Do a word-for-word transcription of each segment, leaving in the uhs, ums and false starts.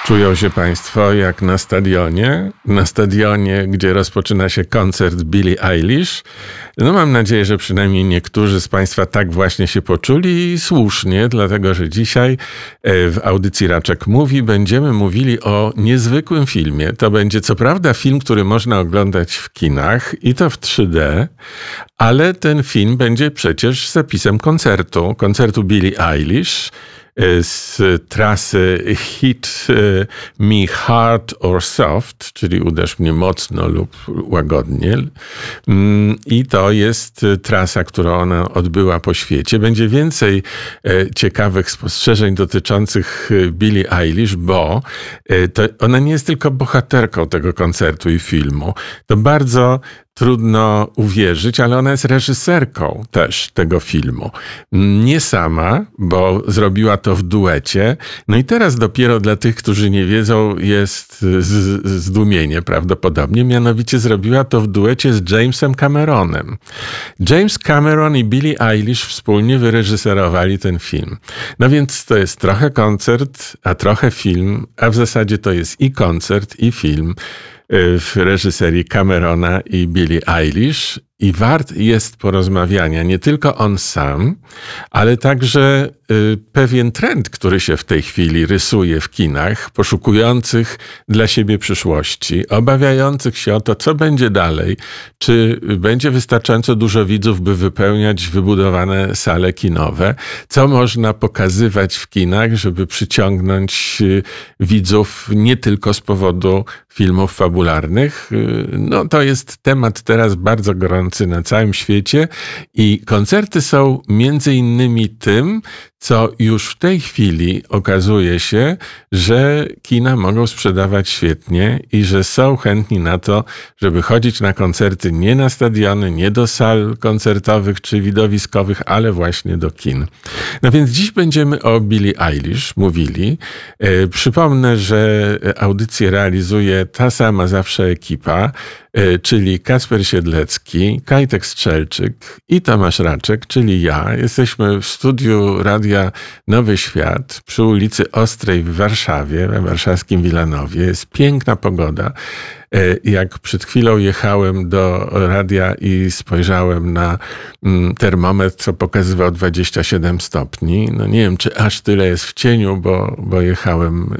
Czują się Państwo jak na stadionie, na stadionie, gdzie rozpoczyna się koncert Billie Eilish. No mam nadzieję, że przynajmniej niektórzy z Państwa tak właśnie się poczuli i słusznie, dlatego że dzisiaj w audycji Raczek Mówi będziemy mówili o niezwykłym filmie. To będzie co prawda film, który można oglądać w kinach i to w trzy D, ale ten film będzie przecież zapisem koncertu, koncertu Billie Eilish, z trasy Hit Me Hard or Soft, czyli uderz mnie mocno lub łagodnie. I to jest trasa, którą ona odbyła po świecie. Będzie więcej ciekawych spostrzeżeń dotyczących Billie Eilish, bo to ona nie jest tylko bohaterką tego koncertu i filmu. To bardzo trudno uwierzyć, ale ona jest reżyserką też tego filmu. Nie sama, bo zrobiła to w duecie. No i teraz dopiero dla tych, którzy nie wiedzą, jest z, zdumienie prawdopodobnie. Mianowicie zrobiła to w duecie z Jamesem Cameronem. James Cameron i Billie Eilish wspólnie wyreżyserowali ten film. No więc to jest trochę koncert, a trochę film, a w zasadzie to jest i koncert, i film w reżyserii Camerona i Billie Eilish. I wart jest porozmawiania nie tylko on sam, ale także y, pewien trend, który się w tej chwili rysuje w kinach, poszukujących dla siebie przyszłości, obawiających się o to, co będzie dalej, czy będzie wystarczająco dużo widzów, by wypełniać wybudowane sale kinowe, co można pokazywać w kinach, żeby przyciągnąć y, widzów nie tylko z powodu filmów fabularnych. Y, no to jest temat teraz bardzo gorący na całym świecie i koncerty są między innymi tym, co już w tej chwili okazuje się, że kina mogą sprzedawać świetnie i że są chętni na to, żeby chodzić na koncerty nie na stadiony, nie do sal koncertowych czy widowiskowych, ale właśnie do kin. No więc dziś będziemy o Billie Eilish mówili. E, przypomnę, że audycję realizuje ta sama zawsze ekipa, e, czyli Kacper Siedlecki, Kajtek Strzelczyk i Tomasz Raczek, czyli ja. Jesteśmy w studiu Radia Nowy Świat przy ulicy Ostrej w Warszawie, we warszawskim Wilanowie. Jest piękna pogoda. Jak przed chwilą jechałem do radia i spojrzałem na termometr, co pokazywał dwadzieścia siedem stopni. No nie wiem, czy aż tyle jest w cieniu, bo, bo jechałem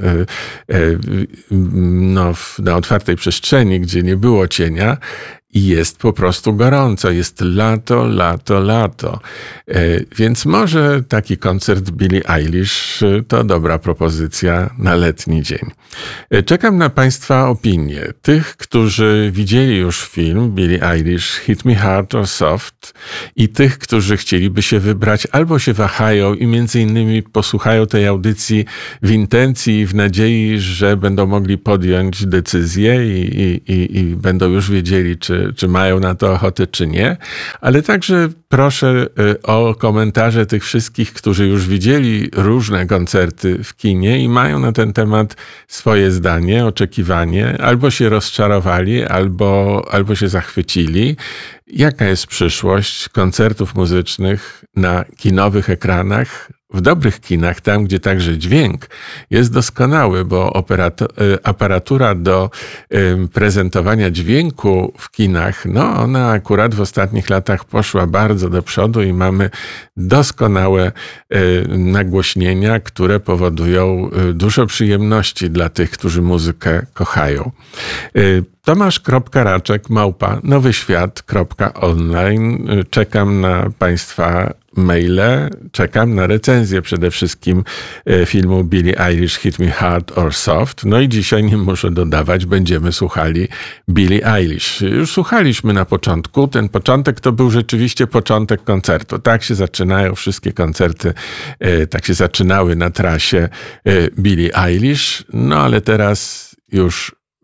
no, na otwartej przestrzeni, gdzie nie było cienia. I jest po prostu gorąco. Jest lato, lato, lato. Więc może taki koncert Billie Eilish to dobra propozycja na letni dzień. Czekam na Państwa opinie. Tych, którzy widzieli już film Billie Eilish Hit Me Hard or Soft i tych, którzy chcieliby się wybrać albo się wahają i między innymi posłuchają tej audycji w intencji i w nadziei, że będą mogli podjąć decyzję i, i, i, i będą już wiedzieli, czy czy mają na to ochotę, czy nie, ale także proszę o komentarze tych wszystkich, którzy już widzieli różne koncerty w kinie i mają na ten temat swoje zdanie, oczekiwanie, albo się rozczarowali, albo, albo się zachwycili. Jaka jest przyszłość koncertów muzycznych na kinowych ekranach? W dobrych kinach, tam gdzie także dźwięk jest doskonały, bo aparatura do prezentowania dźwięku w kinach, no ona akurat w ostatnich latach poszła bardzo do przodu i mamy doskonałe nagłośnienia, które powodują dużo przyjemności dla tych, którzy muzykę kochają. Tomasz.raczek małpa nowyświat kropka online. Czekam na Państwa maile, czekam na recenzję przede wszystkim filmu Billie Eilish Hit Me Hard or Soft. No i dzisiaj, nie muszę dodawać, będziemy słuchali Billie Eilish. Już słuchaliśmy na początku. Ten początek to był rzeczywiście początek koncertu. Tak się zaczynają wszystkie koncerty, tak się zaczynały na trasie Billie Eilish. No ale teraz już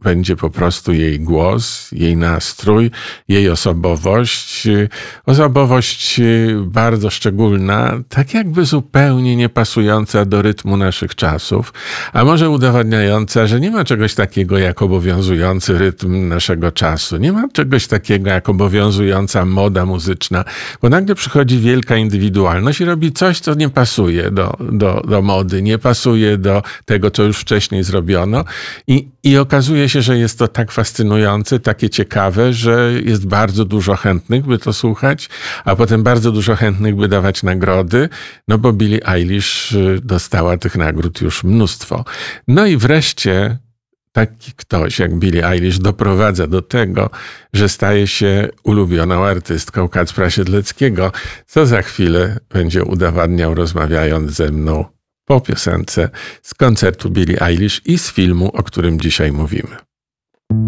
będzie po prostu jej głos, jej nastrój, jej osobowość. Osobowość bardzo szczególna, tak jakby zupełnie nie pasująca do rytmu naszych czasów, a może udowadniająca, że nie ma czegoś takiego jak obowiązujący rytm naszego czasu. Nie ma czegoś takiego jak obowiązująca moda muzyczna, bo nagle przychodzi wielka indywidualność i robi coś, co nie pasuje do, do, do mody, nie pasuje do tego, co już wcześniej zrobiono i, i okazuje się, że jest to tak fascynujące, takie ciekawe, że jest bardzo dużo chętnych, by to słuchać, a potem bardzo dużo chętnych, by dawać nagrody, no bo Billie Eilish dostała tych nagród już mnóstwo. No i wreszcie taki ktoś jak Billie Eilish doprowadza do tego, że staje się ulubioną artystką Kacpra Siedleckiego, co za chwilę będzie udowadniał, rozmawiając ze mną po piosence z koncertu Billie Eilish i z filmu, o którym dzisiaj mówimy.